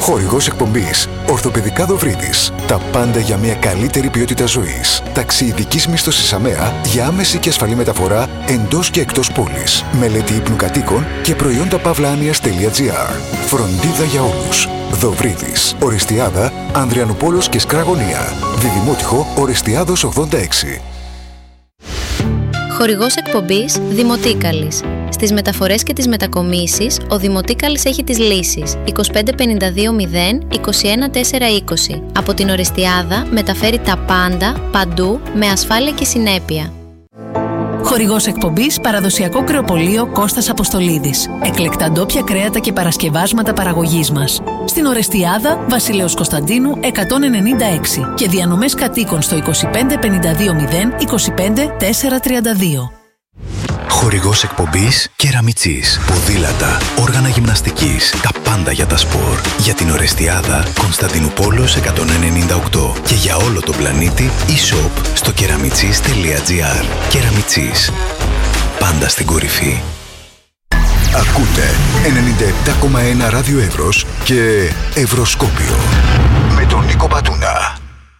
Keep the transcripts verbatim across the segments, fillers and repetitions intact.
Χορηγός εκπομπής Ορθοπαιδικά Δοβρίτης. Τα πάντα για μια καλύτερη ποιότητα ζωής. Ταξιειδικής μίσθωσης ΑΜΕΑ για άμεση και ασφαλή μεταφορά εντός και εκτός πόλης. Μελέτη ύπνου κατοίκων και προϊόντα παύλα-άνοιας τελεία τζι άρ. Φροντίδα για όλους. Δοβρίτης. Οριστιάδα, Ανδριανούπολος και Σκραγωνία. Διδημότυχο, Οριστιάδος ογδόντα έξι. Χορηγός εκπομπής Δημοτίκαλης. Στις μεταφορές και τις μετακομίσεις, ο Δημοτίκαλης έχει τις λύσεις είκοσι πέντε πενήντα δύο μηδέν είκοσι ένα τέσσερα είκοσι. Από την Οριστιάδα μεταφέρει τα πάντα, παντού, με ασφάλεια και συνέπεια. Χορηγός εκπομπής Παραδοσιακό Κρεοπωλείο Κώστας Αποστολίδης. Εκλεκτά ντόπια κρέατα και παρασκευάσματα παραγωγής μας. Στην Ορεστιάδα, Βασιλέως Κωνσταντίνου εκατόν ενενήντα έξι και διανομές κατοίκων στο είκοσι πέντε πενήντα δύο μηδέν είκοσι πέντε τέσσερα τριάντα δύο. Χορηγός εκπομπής Κεραμιτσής. Ποδήλατα, όργανα γυμναστικής, τα πάντα για τα σπορ. Για την Ορεστιάδα, Κωνσταντινούπολος εκατόν ενενήντα οκτώ και για όλο τον πλανήτη e-shop στο κεραμιτσής τελεία τζι άρ. Κεραμιτσής. Πάντα στην κορυφή. Ακούτε ενενήντα επτά κόμμα ένα Ράδιο Εύρος και Ευρωσκόπιο με τον Νίκο Πατούνα.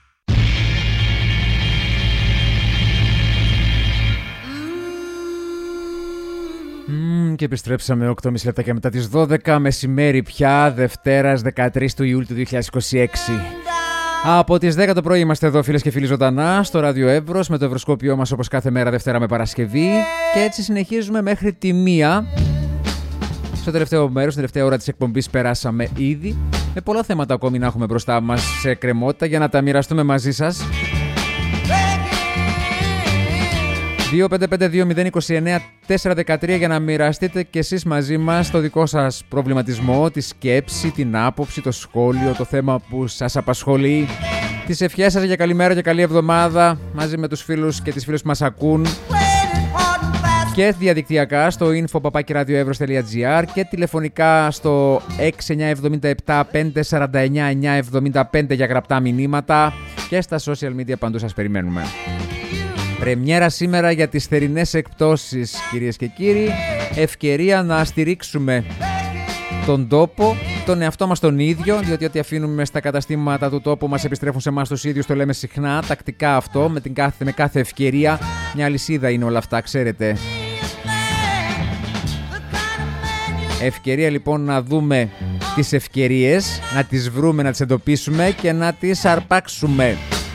Και επιστρέψαμε οκτώ και μισή λεπτά και μετά τις δώδεκα, μεσημέρι πια, Δευτέρας δεκατρείς του Ιούλιου του δύο χιλιάδες είκοσι έξι. Από τις δέκα το πρωί είμαστε εδώ, φίλες και φίλοι, ζωντανά στο Ράδιο Εύρος με το Ευρωσκόπιό μας, όπως κάθε μέρα Δευτέρα με Παρασκευή, και έτσι συνεχίζουμε μέχρι τη μία. Στο τελευταίο μέρος, στην τελευταία ώρα της εκπομπής περάσαμε ήδη, με πολλά θέματα ακόμη να έχουμε μπροστά μας σε κρεμότητα για να τα μοιραστούμε μαζί σας. δύο πέντε πέντε δύο μηδέν είκοσι εννέα τέσσερα δεκατρία για να μοιραστείτε και εσείς μαζί μας το δικό σας προβληματισμό, τη σκέψη, την άποψη, το σχόλιο, το θέμα που σας απασχολεί, τις ευχές σας για καλή μέρα και καλή εβδομάδα μαζί με τους φίλους και τις φίλες που μας ακούν, και διαδικτυακά στο info παπάκι ραδιοεύρος τελεία τζι άρ και τηλεφωνικά στο έξι εννιά επτά επτά πέντε τέσσερα εννιά εννιά επτά πέντε για γραπτά μηνύματα, και στα social media παντού σας περιμένουμε. Πρεμιέρα σήμερα για τις θερινές εκπτώσεις, κυρίες και κύριοι. Ευκαιρία να στηρίξουμε τον τόπο, τον εαυτό μας τον ίδιο, διότι ό,τι αφήνουμε στα καταστήματα του τόπου μας επιστρέφουν σε εμάς τους ίδιους, το λέμε συχνά, τακτικά αυτό, με, την κάθε, με κάθε ευκαιρία. Μια αλυσίδα είναι όλα αυτά, ξέρετε. Ευκαιρία λοιπόν να δούμε τις ευκαιρίες, να τις βρούμε, να τις εντοπίσουμε και να τις αρπάξουμε.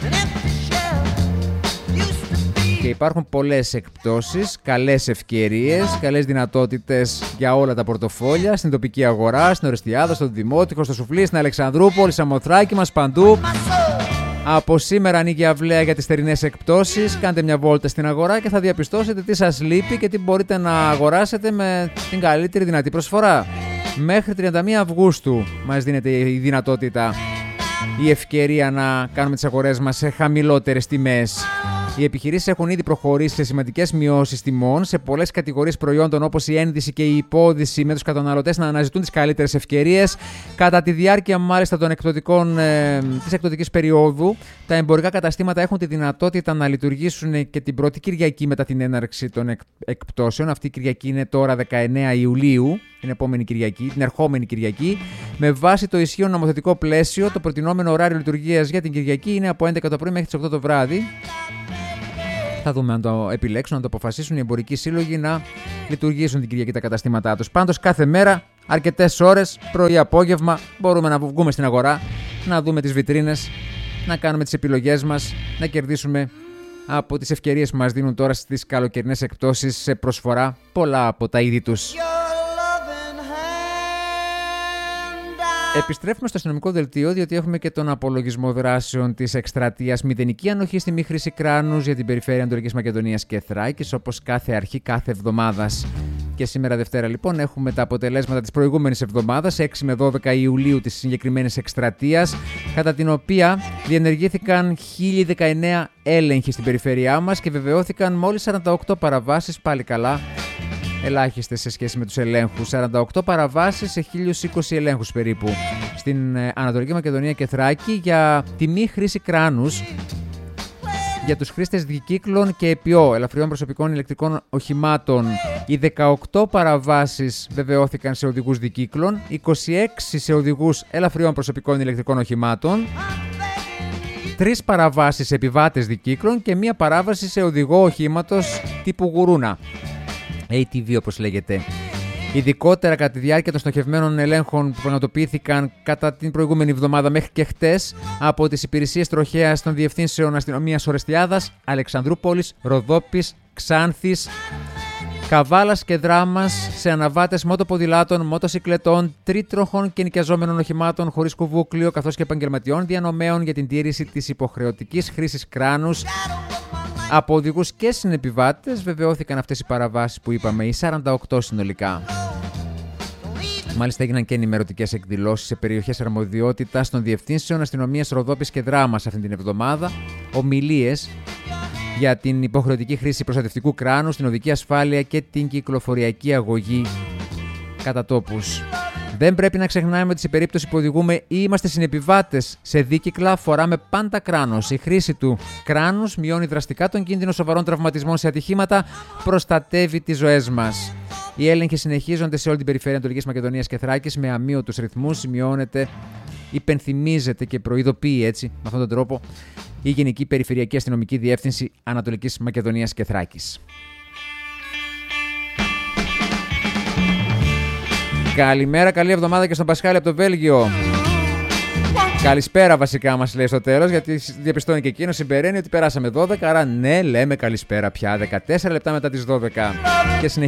Και υπάρχουν πολλές εκπτώσεις, καλές ευκαιρίες, καλές δυνατότητες για όλα τα πορτοφόλια στην τοπική αγορά, στην Οριστιάδα, στο Δημότυχο, στο Σουφλί, στην Αλεξανδρούπολη, Σαμοθράκη μας, παντού. Από σήμερα ανοίγει η αυλαία για τις θερινές εκπτώσεις. Κάντε μια βόλτα στην αγορά και θα διαπιστώσετε τι σας λείπει και τι μπορείτε να αγοράσετε με την καλύτερη δυνατή προσφορά. Μέχρι τριάντα μία Αυγούστου μας δίνεται η δυνατότητα, η ευκαιρία να κάνουμε τις αγορές μας σε χαμηλότερες τιμές. Οι επιχειρήσεις έχουν ήδη προχωρήσει σε σημαντικές μειώσεις τιμών σε πολλές κατηγορίες προϊόντων, όπως η ένδυση και η υπόδυση, με τους καταναλωτές να αναζητούν τις καλύτερες ευκαιρίες. Κατά τη διάρκεια μάλιστα των εκπτωτικών, ε, της εκπτωτικής περίοδου, τα εμπορικά καταστήματα έχουν τη δυνατότητα να λειτουργήσουν και την πρώτη Κυριακή μετά την έναρξη των εκ, εκπτώσεων. Αυτή η Κυριακή είναι τώρα δεκαεννέα Ιουλίου, την επόμενη Κυριακή, την ερχόμενη Κυριακή. Με βάση το ισχύον νομοθετικό πλαίσιο, το προτινόμενο ωράριο λειτουργίας για την Κυριακή είναι από έντεκα το πρωί μέχρι τις οκτώ το βράδυ. Θα δούμε αν το επιλέξουν, αν το αποφασίσουν οι εμπορικοί σύλλογοι να λειτουργήσουν την Κυριακή τα καταστήματά τους. Πάντως κάθε μέρα, αρκετές ώρες, πρωί-απόγευμα, μπορούμε να βγούμε στην αγορά, να δούμε τις βιτρίνες, να κάνουμε τις επιλογές μας, να κερδίσουμε από τις ευκαιρίες που μας δίνουν τώρα στις καλοκαιρινές εκπτώσεις σε προσφορά πολλά από τα είδη τους. Επιστρέφουμε στο αστυνομικό δελτίο, διότι έχουμε και τον απολογισμό δράσεων της εκστρατείας Μηδενική Ανοχή στη Μη Χρήση Κράνους για την περιφέρεια Ανατολικής Μακεδονίας και Θράκης, όπως κάθε αρχή κάθε εβδομάδας. Και σήμερα Δευτέρα λοιπόν έχουμε τα αποτελέσματα της προηγούμενης εβδομάδας, έξι με δώδεκα Ιουλίου της συγκεκριμένης εκστρατείας, κατά την οποία διενεργήθηκαν χίλιοι δεκαεννέα έλεγχοι στην περιφέρειά μας και βεβαιώθηκαν μόλις σαράντα οκτώ παραβάσεις, πάλι καλά. Ελάχιστες σε σχέση με τους ελέγχους. σαράντα οκτώ παραβάσεις σε χίλιους είκοσι ελέγχους περίπου στην Ανατολική Μακεδονία και Θράκη για τη μη χρήση κράνους. για τους χρήστες δικύκλων και ΕΠΙΟ, ελαφριών προσωπικών ηλεκτρικών οχημάτων. Οι δεκαοκτώ παραβάσεις βεβαιώθηκαν σε οδηγούς δικύκλων, είκοσι έξι σε οδηγούς ελαφριών προσωπικών ηλεκτρικών οχημάτων, τρεις παραβάσεις σε επιβάτες δικύκλων και μία παράβαση σε οδηγό οχήματος τύπου γουρούνα, έι τι βι όπως λέγεται. Ειδικότερα κατά τη διάρκεια των στοχευμένων ελέγχων που πραγματοποιήθηκαν κατά την προηγούμενη εβδομάδα μέχρι και χτες από τις υπηρεσίες τροχέας των Διευθύνσεων Αστυνομίας Ορεστιάδας, Αλεξανδρούπολης, Ροδόπης, Ξάνθης, Καβάλας και Δράμας σε αναβάτες μοτοποδηλάτων, μοτοσυκλετών, τρίτροχων και νοικιαζόμενων οχημάτων χωρίς κουβούκλιο καθώς και επαγγελματιών διανομέων για την τήρηση της υποχρεωτικής χρήσης κράνους. Από οδηγούς και συνεπιβάτες βεβαιώθηκαν αυτές οι παραβάσεις που είπαμε, οι σαράντα οκτώ συνολικά. Μάλιστα έγιναν και ενημερωτικές εκδηλώσεις σε περιοχές αρμοδιότητας των Διευθύνσεων Αστυνομίας Ροδόπης και Δράμας αυτήν την εβδομάδα, ομιλίες για την υποχρεωτική χρήση προστατευτικού κράνους, την οδική ασφάλεια και την κυκλοφοριακή αγωγή κατά τόπους. Δεν πρέπει να ξεχνάμε ότι σε περίπτωση που οδηγούμε ή είμαστε συνεπιβάτες σε δίκυκλα, φοράμε πάντα κράνος. Η χρήση του κράνους μειώνει δραστικά τον κίνδυνο σοβαρών τραυματισμών σε ατυχήματα, προστατεύει τις ζωές μας. Οι έλεγχοι συνεχίζονται σε όλη την περιφέρεια Ανατολικής Μακεδονίας και Θράκης με αμείωτους ρυθμούς. Σημειώνεται, υπενθυμίζεται και προειδοποιεί έτσι, με αυτόν τον τρόπο, η Γενική Περιφερειακή Αστυνομική Διεύθυνση Ανατολικής Μακεδονίας και Θράκης. Καλημέρα, καλή εβδομάδα και στον Πασχάλη από το Βέλγιο. Καλησπέρα βασικά μας λέει στο τέλος, γιατί διαπιστώνει και εκείνος, συμπεραίνει ότι περάσαμε δώδεκα, άρα ναι, λέμε καλησπέρα πια, δεκατέσσερα λεπτά μετά τις δώδεκα. Και